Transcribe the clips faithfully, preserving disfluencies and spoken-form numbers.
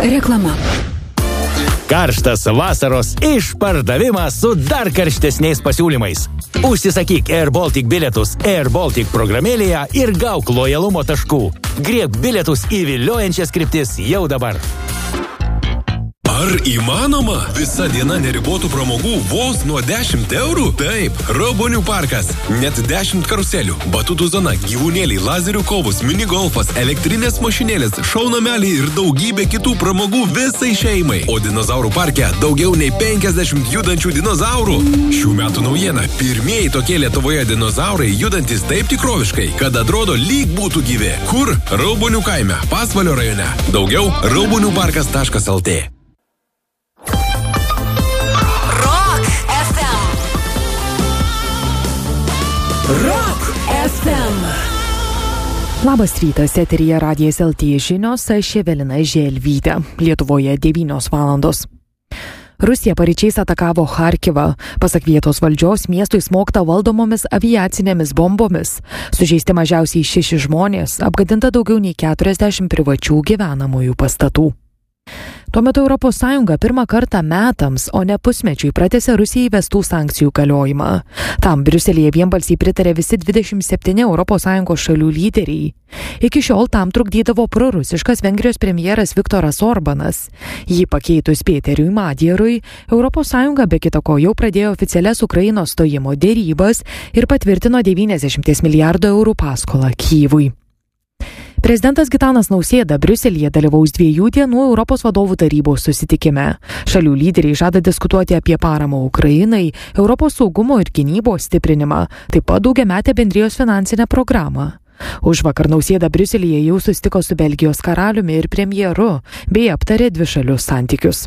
Reklama. Karštas vasaros išpardavimas su dar karštesniais pasiūlymais. Užsisakyk Air Baltic bilietus Air Baltic programėlėje ir gauk lojalumo taškų. Griebk bilietus į viliojančias kryptis jau dabar. Ar įmanoma? Visa diena neribotų pramogų vos nuo dešimt eurų? Taip, Raubonių parkas. Net dešimt karuselių, batutų zona, gyvūnėliai, lazerių kovos, minigolfas, elektrinės mašinėlės, šaunameliai ir daugybė kitų pramogų visai šeimai. O dinozaurų parke daugiau nei penkiasdešimt judančių dinozaurų. Šių metų naujiena. Pirmieji tokie Lietuvoje dinozaurai judantis taip tikroviškai, kad atrodo lyg būtų gyvi. Kur? Raubonių kaime, Pasvalio rajone. Daugiau raubonių parkas taškas lt. Rock F M. Labas rytas, eteryje Radijas L T žinios, aš Evelina Želvytė. Lietuvoje devynios valandos. Rusija paryčiais atakavo Charkivą. Pasak vietos valdžios, miestui smogta valdomomis aviacinėmis bombomis. Sužeisti mažiausiai šeši žmonės, apgadinta daugiau nei keturiasdešimt privačių gyvenamųjų pastatų. Tuo metu Europos Sąjunga pirmą kartą metams, o ne pusmečiui pratęsė Rusijai įvestų sankcijų galiojimą. Tam Briuselyje vienbalsiai pritarė visi dvidešimt septyni Europos Sąjungos šalių lyderiai. Iki šiol tam trukdydavo prorusiškas Vengrijos premjeras Viktoras Orbanas. Jį pakeitus Peteriui Madierui, Europos Sąjunga be kita ko jau pradėjo oficialias Ukrainos stojimo dėrybas ir patvirtino devyniasdešimt milijardų eurų paskolą Kyjivui. Prezidentas Gitanas Nausėda Briuselyje dalyvaus dviejų dienų Europos vadovų tarybos susitikime. Šalių lyderiai žada diskutuoti apie paramą Ukrainai, Europos saugumo ir gynybos stiprinimą, taip pat daugiametę bendrijos finansinę programą. Užvakar Nausėda Briuselyje jau susitiko su Belgijos karaliumi ir premjeru, bei aptarė dvišalius santykius.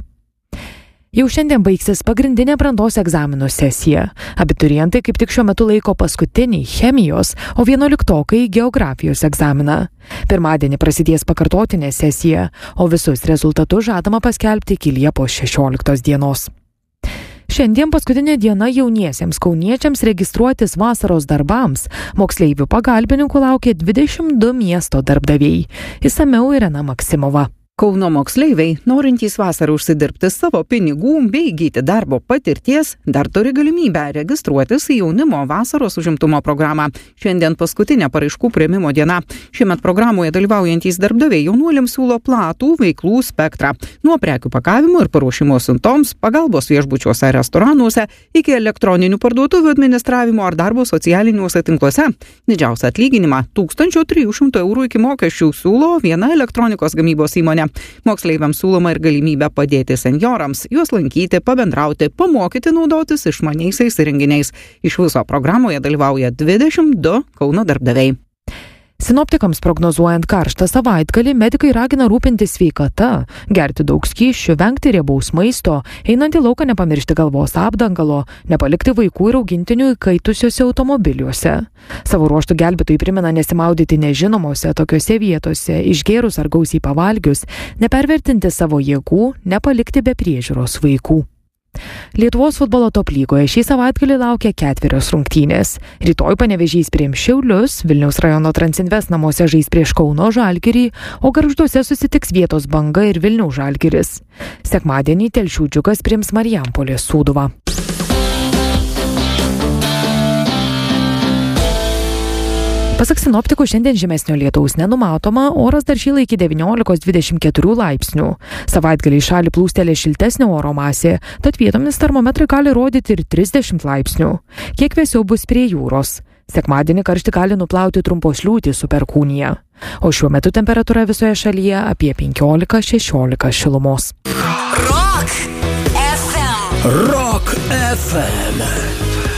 Jau šiandien baigsis pagrindinė brandos egzaminų sesija. Abiturientai kaip tik šiuo metu laiko paskutinį chemijos, o vienuoliktokai geografijos egzaminą. Pirmadienį prasidės pakartotinė sesija, o visus rezultatus žadama paskelbti iki Liepos šešioliktos dienos. Šiandien paskutinė diena jauniesiems kauniečiams registruotis vasaros darbams. Moksleivių pagalbininkų laukia dvidešimt du miesto darbdaviai. Išsamiau Irena Maksimova. Kauno moksleiviai, norintys vasarą užsidirbti savo pinigų bei įgyti darbo patirties, dar turi galimybę registruotis į jaunimo vasaros užimtumo programą. Šiandien paskutinė paraiškų priėmimo diena. Šiemet programoje dalyvaujantys darbdaviai jaunuoliams siūlo platų veiklų spektrą. Nuo prekių pakavimo ir paruošimo siuntoms, pagalbos viešbučiuose ar restoranuose, iki elektroninių parduotuvių administravimo ar darbo socialiniuose tinkluose. Didžiausią atlyginimą tūkstančio trijų šimtų eurų iki mokesčių siūlo viena elektronikos gamybos įmonė. Moksleiviams siūloma ir galimybė padėti senjorams, juos lankyti, pabendrauti, pamokyti naudotis išmaniaisiais įrenginiais. Iš viso programoje dalyvauja dvidešimt du Kauno darbdaviai. Sinoptikams prognozuojant karštą savaitgalį, medikai ragina rūpintis sveikata, gerti daug skysčių, vengti riebaus maisto, einant į lauką nepamiršti galvos apdangalo, nepalikti vaikų ir augintinių įkaitusiuose automobiliuose. Savo ruožtų gelbėtojai primena nesimaudyti nežinomose tokiose vietose, išgėrus ar gausiai pavalgius, nepervertinti savo jėgų, nepalikti be priežiūros vaikų. Lietuvos futbolo top lygoje šį savaitgalį laukia ketverios rungtynės. Rytoj Panevėžys priims Šiaulius, Vilniaus rajono Transinvest namuose žais prieš Kauno Žalgirį, o Gargžduose susitiks Vietos Banga ir Vilniaus Žalgiris. Sekmadienį Telšių Džiugas priims Marijampolės Sūduvą. Pasak sinoptikų, šiandien žymesnio lietaus nenumatoma, oras dar šyla iki devyniolikos dvidešimt keturių laipsnių. Savaitgalį į šalį plūstelė šiltesnio oro masė, tad vietomis termometrai gali rodyti ir trisdešimt laipsnių. Kiek vėsiau bus prie jūros. Sekmadienį karštį gali nuplauti trumpos liūtys su perkūnija. O šiuo metu temperatūra visoje šalyje apie penkiolika šešiolika šilumos. Rock F M. Rock F M.